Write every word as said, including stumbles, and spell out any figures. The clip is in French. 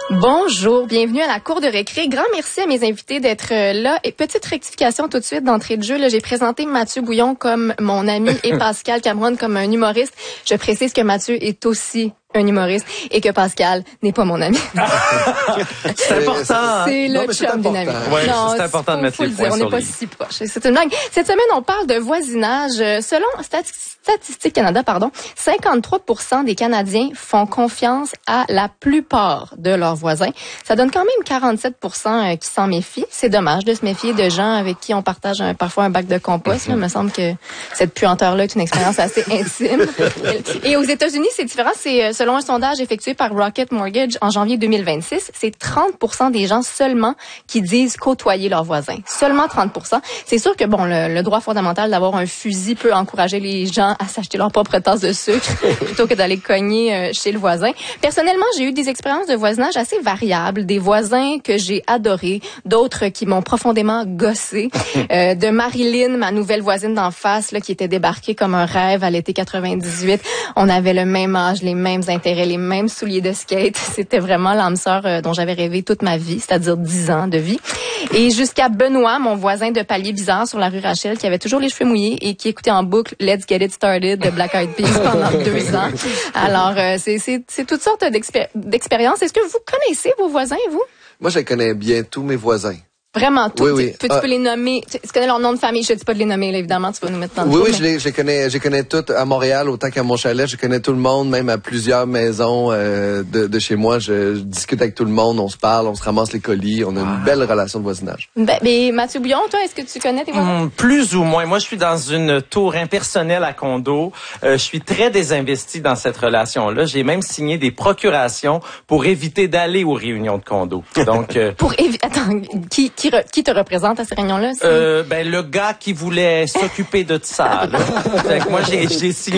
Bonjour, bienvenue à la cour de récré. Grand merci à mes invités d'être là. Et petite rectification tout de suite d'entrée de jeu. Là, j'ai présenté Mathieu Bouillon comme mon ami et Pascal Cameron comme un humoriste. Je précise que Mathieu est aussi un humoriste et que Pascal n'est pas mon ami. C'est important. C'est le chum d'une amie. Ouais, non, c'est important faut, de mettre faut les le points dire, on sur n'est pas les... si proche. C'est une blague. Cette semaine, on parle de voisinage. Selon Statistique Canada, pardon, cinquante-trois pour cent des Canadiens font confiance à la plupart de leurs voisins. Ça donne quand même quarante-sept pour cent qui s'en méfient. C'est dommage de se méfier de gens avec qui on partage un, parfois un bac de compost. Là. Il me semble que cette puanteur-là est une expérience assez intime. Et aux États-Unis, c'est différent. C'est selon un sondage effectué par Rocket Mortgage en janvier deux mille vingt-six, c'est trente pour cent des gens seulement qui disent côtoyer leurs voisins. Seulement trente pour cent. C'est sûr que bon, le, le droit fondamental d'avoir un fusil peut encourager les gens à s'acheter leur propre tasse de sucre plutôt que d'aller cogner chez le voisin. Personnellement, j'ai eu des expériences de voisinage assez variables, des voisins que j'ai adorés, d'autres qui m'ont profondément gossé. Euh, de Marilyn, ma nouvelle voisine d'en face, là, qui était débarquée comme un rêve à l'été quatre-vingt-dix-huit. On avait le même âge, les mêmes intérêts, les mêmes souliers de skate. C'était vraiment l'âme sœur euh, dont j'avais rêvé toute ma vie, c'est-à-dire dix ans de vie. Et jusqu'à Benoît, mon voisin de palier bizarre sur la rue Rachel, qui avait toujours les cheveux mouillés et qui écoutait en boucle Let's Get It Started de Black Eyed Peas pendant deux ans. Alors, euh, c'est, c'est, c'est toutes sortes d'expé- d'expériences. Est-ce que vous connaissez vos voisins, vous? Moi, je connais bien tous mes voisins. Vraiment tout. Oui, oui. Tu, tu ah. peux les nommer. Tu, tu connais leur nom de famille. Je ne dis pas de les nommer, là, évidemment. Tu vas nous mettre dans le Oui, trou, oui, mais... je les, je les connais, je les connais toutes à Montréal, autant qu'à mon chalet. Je connais tout le monde, même à plusieurs maisons euh, de, de chez moi. Je, je discute avec tout le monde, on se parle, on se ramasse les colis. On a une belle relation de voisinage. Ben, mais Mathieu Bouillon, toi, est-ce que tu connais tes voisins? Mmh, plus ou moins. Moi, je suis dans une tour impersonnelle à condo. Euh, je suis très désinvesti dans cette relation-là. J'ai même signé des procurations pour éviter d'aller aux réunions de condo. Donc, euh... pour éviter. Attends, qui, qui, re... qui te représente à ces réunions-là? Euh, ben, le gars qui voulait s'occuper de ça, là. Fait que moi, j'ai, j'ai signé